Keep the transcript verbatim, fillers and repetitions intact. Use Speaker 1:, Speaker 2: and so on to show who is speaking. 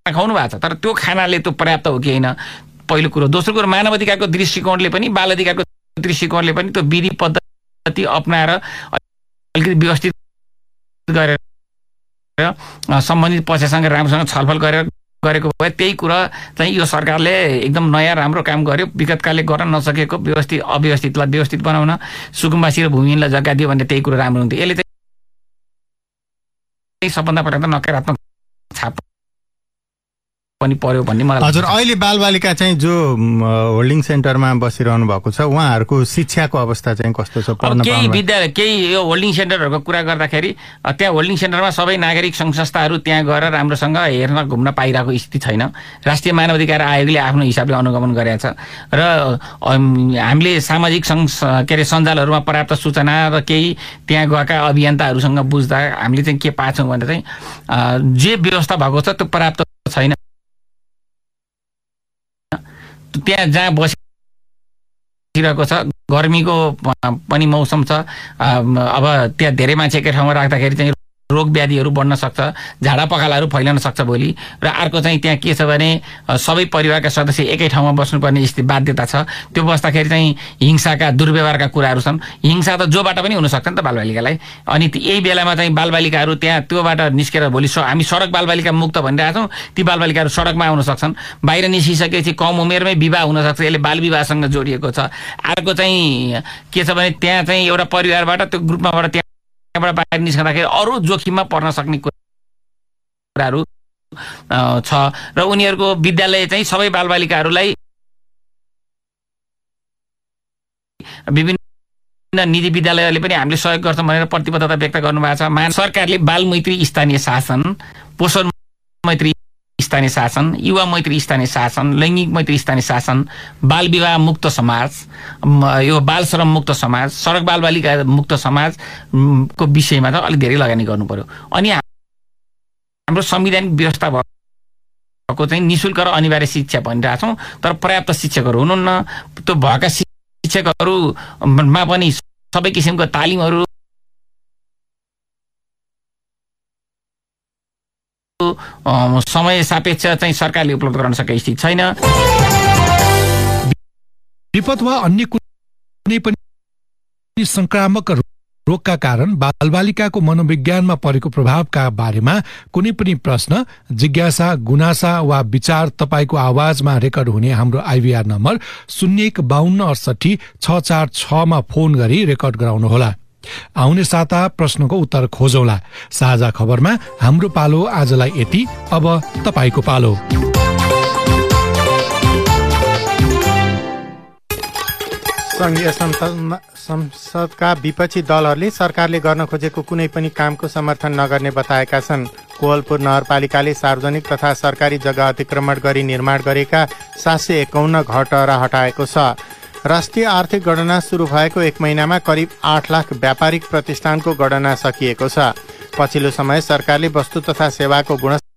Speaker 1: खुवाउनु भएको छ, तर त्यो खानाले त्यो पर्याप्त हो कि होइन, पहिलो कुरो। दोस्रो कुरो, मानव अधिकारको दृष्टिकोणले पनि बाल अधिकारको दृष्टिकोणले पनि त्यो विधि पद्धति अपनाएर अलिकति व्यवस्थित गरेर सम्बन्धित पक्षसँग राम्रोसँग छलफल गरेर गरेको भए त्यही कुरा चाहिँ यो सरकारले एकदम नयाँ राम्रो काम गर्यो। विगतकालले गर्न नसकेको व्यवस्थित अव्यवस्थितलाई व्यवस्थित बनाउन, सुकुम्बासी र भूमिहीनलाई जग्गा दियो भने त्यही कुरा राम्रो हुन्थ्यो। यसले चाहिँ सबभन्दा पहिला त नकारात्मक छाप पनि पर्यो भन्ने मलाई।
Speaker 2: हजुर, अहिले बालबालिका चाहिँ जो होल्डिङ सेन्टरमा बसिरहनु भएको छ उहाँहरूको शिक्षाको अवस्था चाहिँ कस्तो छ? पढ्न
Speaker 1: केही विद्यालय केही यो होल्डिङ सेन्टरहरूको कुरा गर्दाखेरि त्यहाँ होल्डिङ सेन्टरमा सबै नागरिक सङ्घ संस्थाहरू त्यहाँ गएर राम्रोसँग हेर्न घुम्न पाइरहेको स्थिति छैन। राष्ट्रिय मानव अधिकार आयोगले आफ्नो हिसाबले अनुगमन गरेको छ र हामीले सामाजिक सङ्घ के अरे सञ्जालहरूमा पर्याप्त सूचना र केही त्यहाँ गएका अभियन्ताहरूसँग बुझ्दा हामीले चाहिँ के पाछौँ भने चाहिँ जे व्यवस्था भएको छ त्यो पर्याप्त छैन। त्यहाँ जहाँ बसिरहेको छ गर्मीको पनि मौसम छ, अब त्यहाँ धेरै मान्छे एकै ठाउँमा राख्दाखेरि चाहिँ रोग व्याधिहरू बढ्न सक्छ, झाडा पखालाहरू फैलन सक्छ भोलि। र अर्को चाहिँ त्यहाँ के छ भने सबै परिवारका सदस्य एकै ठाउँमा बस्नुपर्ने स्थिति बाध्यता छ। त्यो बस्दाखेरि चाहिँ हिंसाका दुर्व्यवहारका कुराहरू छन्। हिंसा त जोबाट पनि हुनसक्छ नि त बालबालिकालाई। अनि यही बेलामा चाहिँ बालबालिकाहरू त्यहाँ त्योबाट निस्केर भोलि हामी सडक बालबालिका मुक्त भनिरहेका छौँ, ती बालबालिकाहरू सडकमा आउन सक्छन्। बाहिर निस्किसकेपछि कम उमेरमै विवाह हुनसक्छ, यसले बालविवाहसँग जोडिएको छ। अर्को चाहिँ के छ भने त्यहाँ चाहिँ एउटा परिवारबाट त्यो ग्रुपमाबाट त्यहाँ बाट बाहिर निस्कँदाखेरि अरू जोखिममा पर्न सक्ने कुराहरू छ र उनीहरूको विद्यालय चाहिँ सबै बालबालिकाहरूलाई विभिन्न निजी विद्यालयहरूले पनि हामीले सहयोग गर्छौँ भनेर प्रतिबद्धता व्यक्त गर्नुभएको छ। मान सरकारले बाल मैत्री स्थानीय शासन, पोषण मैत्री स्थानीय शासन, युवा मैत्री स्थानीय शासन, लैङ्गिक मैत्री स्थानीय शासन, बाल विवाह मुक्त समाज, यो बाल श्रम मुक्त समाज, सडक बालबालिका मुक्त समाज को विषयमा त अलिक धेरै लगानी गर्नु पर्यो। अनि हाम्रो संवैधानिक व्यवस्था भएको चाहिँ निःशुल्क र अनिवार्य शिक्षा भनिरहेको छौँ, तर पर्याप्त शिक्षकहरू हुनुहुन्न। त्यो भएका शिक्षकहरूमा पनि सबै किसिमको तालिमहरू समय सापेक्ष चाहिँ सरकारले उपलब्ध गराउन सकेको स्थिति छैन।
Speaker 3: विपद वा अन्य कुनै पनि संक्रामक रोगका कारण बालबालिकाको मनोविज्ञानमा परेको प्रभावका बारेमा कुनै पनि प्रश्न, जिज्ञासा, गुनासा वा विचार तपाईको आवाजमा रेकर्ड हुने हाम्रो आइभीआर नम्बर शून्य एक बाहन्न अडसठी छ चार छमा फोन गरी रेकर्ड गराउनुहोला। आउने साता प्रश्नको उत्तर खोजौला। साझा खबरमा हाम्रो पालो आजलाई यति, अब तपाईको पालो।
Speaker 2: संघीय संसदका विपक्षी दलहरूले सरकारले गर्न खोजेको कुनै पनि कामको समर्थन नगर्ने बताएका छन्। कोवलपुर नगरपालिकाले सार्वजनिक तथा सरकारी जग्गा अतिक्रमण गरी निर्माण गरेका सात सय एकाउन्न घरटरा हटाएको छ। राष्ट्रिय आर्थिक गणना सुरु भएको एक महिनामा करिब आठ लाख व्यापारिक प्रतिष्ठानको गणना सकिएको छ। पछिल्लो समय सरकारले वस्तु तथा सेवाको गुणस्तर